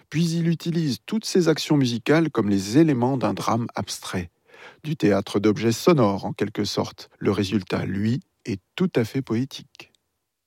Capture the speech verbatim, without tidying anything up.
puis il utilise toutes ces actions musicales comme les éléments d'un drame abstrait. Du théâtre d'objets sonores en quelque sorte. Le résultat, lui, est tout à fait poétique.